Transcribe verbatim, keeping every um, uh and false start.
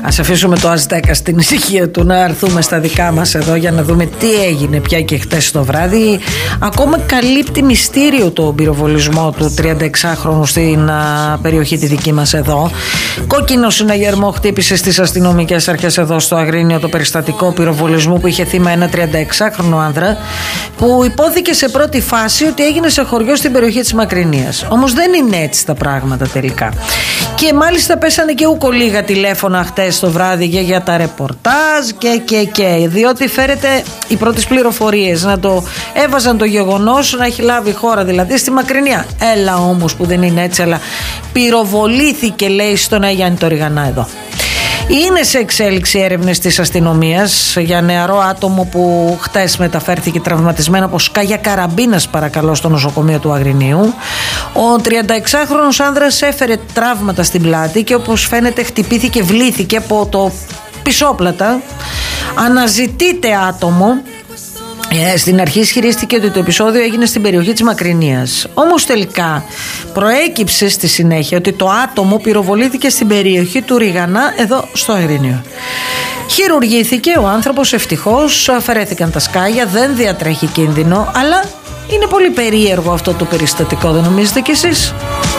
Ας αφήσουμε το Αζτέκα στην ησυχία του, να έρθουμε στα δικά μας εδώ για να δούμε τι έγινε πια και χτες το βράδυ. Ακόμα καλύπτει μυστήριο το πυροβολισμό του τριανταεξάχρονου στην α, περιοχή τη δική μας εδώ. Κόκκινο συναγερμό χτύπησε στις αστυνομικές αρχές εδώ στο Αγρίνιο το περιστατικό πυροβολισμού που είχε θύμα ένα τριανταεξάχρονο άνδρα, που υπόθηκε σε πρώτη φάση ότι έγινε σε χωριό στην περιοχή της Μακρυνίας. Όμως δεν είναι έτσι τα πράγματα τελικά. Και μάλιστα πέσανε και ούκο λίγα τηλέφωνα χτες το βράδυ για, για τα ρεπορτάζ και και και διότι φέρεται οι πρώτες πληροφορίες να το έβαζαν το γεγονός να έχει λάβει η χώρα δηλαδή στη Μακρυνία. Έλα όμως που δεν είναι έτσι, αλλά πυροβολήθηκε λέει στον Αγιάννη το Ριγανά εδώ. Είναι σε εξέλιξη έρευνες της αστυνομίας για νεαρό άτομο που χτες μεταφέρθηκε τραυματισμένο από σκάγια καραμπίνας παρακαλώ στο νοσοκομείο του Αγρινίου. Ο τριανταεξάχρονος άνδρας έφερε τραύματα στην πλάτη και όπως φαίνεται χτυπήθηκε, βλήθηκε από το πισόπλατα. Αναζητείται άτομο. Ε, στην αρχή ισχυρίστηκε ότι το επεισόδιο έγινε στην περιοχή της Μακρυνίας. Όμως τελικά προέκυψε στη συνέχεια ότι το άτομο πυροβολήθηκε στην περιοχή του Ριγανά εδώ στο Αγρίνιο. Χειρουργήθηκε ο άνθρωπος, ευτυχώς αφαιρέθηκαν τα σκάγια, δεν διατρέχει κίνδυνο, αλλά είναι πολύ περίεργο αυτό το περιστατικό, δεν νομίζετε κι εσείς?